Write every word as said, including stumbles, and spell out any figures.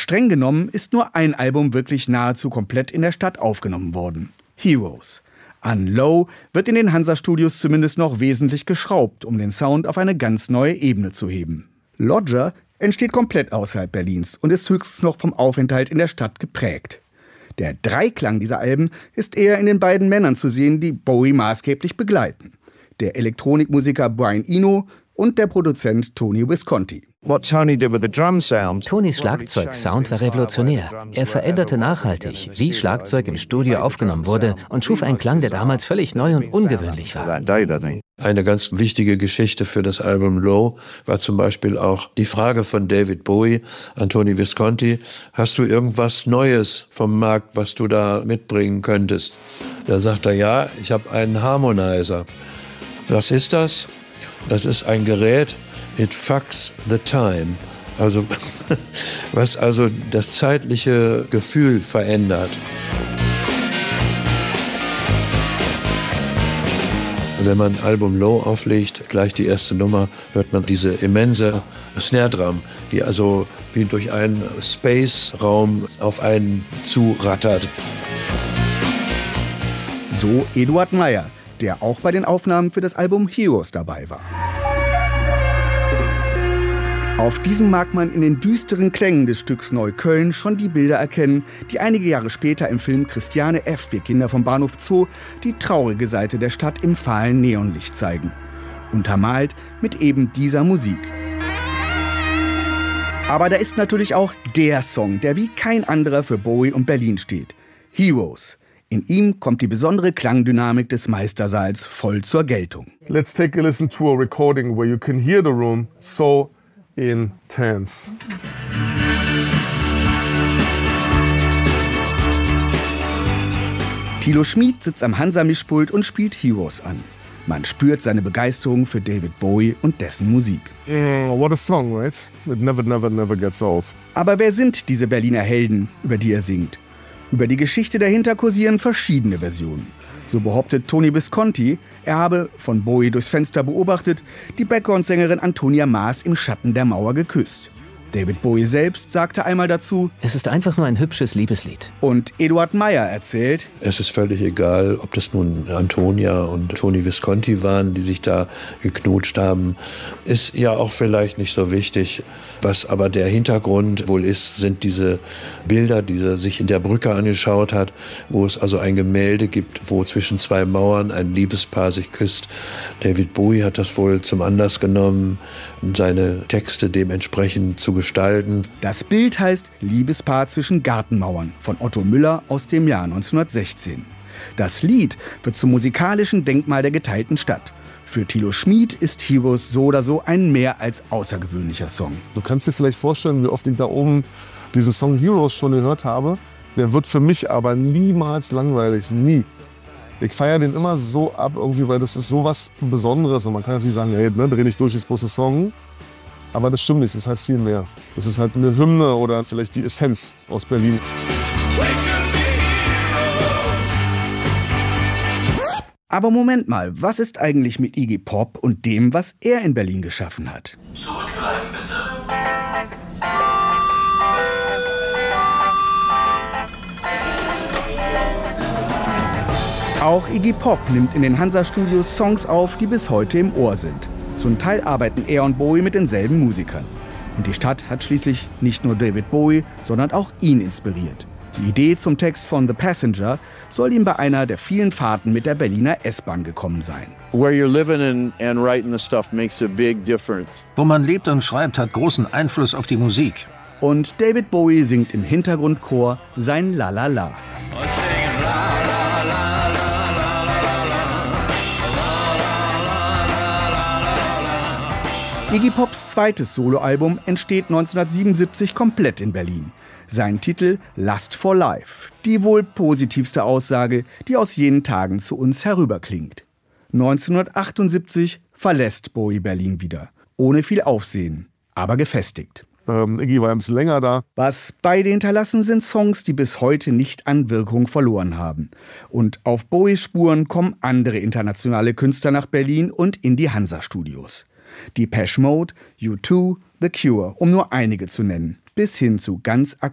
streng genommen ist nur ein Album wirklich nahezu komplett in der Stadt aufgenommen worden. Heroes. An Low wird in den Hansa-Studios zumindest noch wesentlich geschraubt, um den Sound auf eine ganz neue Ebene zu heben. Lodger entsteht komplett außerhalb Berlins und ist höchstens noch vom Aufenthalt in der Stadt geprägt. Der Dreiklang dieser Alben ist eher in den beiden Männern zu sehen, die Bowie maßgeblich begleiten. Der Elektronikmusiker Brian Eno und der Produzent Tony Visconti. Tonys Schlagzeugsound war revolutionär. Er veränderte nachhaltig, wie Schlagzeug im Studio aufgenommen wurde und schuf einen Klang, der damals völlig neu und ungewöhnlich war. Eine ganz wichtige Geschichte für das Album Low war zum Beispiel auch die Frage von David Bowie an Tony Visconti: Hast du irgendwas Neues vom Markt, was du da mitbringen könntest? Da sagt er: Ja, ich habe einen Harmonizer. Was ist das? Das ist ein Gerät, it fucks the time. Also, was also das zeitliche Gefühl verändert. Wenn man Album Low auflegt, gleich die erste Nummer, hört man diese immense Snare Drum, die also wie durch einen Space-Raum auf einen zurattert. So Eduard Meyer, der auch bei den Aufnahmen für das Album Heroes dabei war. Auf diesem mag man in den düsteren Klängen des Stücks Neukölln schon die Bilder erkennen, die einige Jahre später im Film Christiane F., wir Kinder vom Bahnhof Zoo, die traurige Seite der Stadt im fahlen Neonlicht zeigen. Untermalt mit eben dieser Musik. Aber da ist natürlich auch der Song, der wie kein anderer für Bowie und Berlin steht. Heroes. In ihm kommt die besondere Klangdynamik des Meistersaals voll zur Geltung. Let's take a listen to a recording where you can hear the room so intense. Thilo Schmid sitzt am Hansa-Mischpult und spielt Heroes an. Man spürt seine Begeisterung für David Bowie und dessen Musik. Mm, what a song, right? It never, never, never gets old. Aber wer sind diese Berliner Helden, über die er singt? Über die Geschichte dahinter kursieren verschiedene Versionen. So behauptet Tony Visconti, er habe, von Bowie durchs Fenster beobachtet, die Background-Sängerin Antonia Maas im Schatten der Mauer geküsst. David Bowie selbst sagte einmal dazu: Es ist einfach nur ein hübsches Liebeslied. Und Eduard Meyer erzählt: Es ist völlig egal, ob das nun Antonia und Tony Visconti waren, die sich da geknutscht haben. Ist ja auch vielleicht nicht so wichtig. Was aber der Hintergrund wohl ist, sind diese Bilder, die er sich in der Brücke angeschaut hat, wo es also ein Gemälde gibt, wo zwischen zwei Mauern ein Liebespaar sich küsst. David Bowie hat das wohl zum Anlass genommen, seine Texte dementsprechend zu gestalten. Das Bild heißt Liebespaar zwischen Gartenmauern von Otto Müller aus dem Jahr neunzehnhundertsechzehn. Das Lied wird zum musikalischen Denkmal der geteilten Stadt. Für Thilo Schmid ist Heroes so oder so ein mehr als außergewöhnlicher Song. Du kannst dir vielleicht vorstellen, wie oft ich da oben diesen Song Heroes schon gehört habe. Der wird für mich aber niemals langweilig, nie. Ich feiere den immer so ab, irgendwie, weil das ist so was Besonderes. Und man kann natürlich sagen, hey, ne, dreh nicht durch, ist bloß ein Song. Aber das stimmt nicht, es ist halt viel mehr. Es ist halt eine Hymne oder vielleicht die Essenz aus Berlin. Aber Moment mal, was ist eigentlich mit Iggy Pop und dem, was er in Berlin geschaffen hat? Zurückbleiben bitte. Auch Iggy Pop nimmt in den Hansa-Studios Songs auf, die bis heute im Ohr sind. Zum Teil arbeiten er und Bowie mit denselben Musikern. Und die Stadt hat schließlich nicht nur David Bowie, sondern auch ihn inspiriert. Die Idee zum Text von The Passenger soll ihm bei einer der vielen Fahrten mit der Berliner S-Bahn gekommen sein. Where you're living and, and writing the stuff makes a big difference. Wo man lebt und schreibt, hat großen Einfluss auf die Musik. Und David Bowie singt im Hintergrundchor sein La La La. Iggy Pops zweites Soloalbum entsteht neunzehnhundertsiebenundsiebzig komplett in Berlin. Sein Titel Lust for Life, die wohl positivste Aussage, die aus jenen Tagen zu uns herüberklingt. neunzehnhundertachtundsiebzig verlässt Bowie Berlin wieder, ohne viel Aufsehen, aber gefestigt. Ähm, Iggy war ein bisschen länger da. Was beide hinterlassen, sind Songs, die bis heute nicht an Wirkung verloren haben. Und auf Bowies Spuren kommen andere internationale Künstler nach Berlin und in die Hansa-Studios. Depeche Mode, U zwei, The Cure, um nur einige zu nennen, bis hin zu ganz aktuell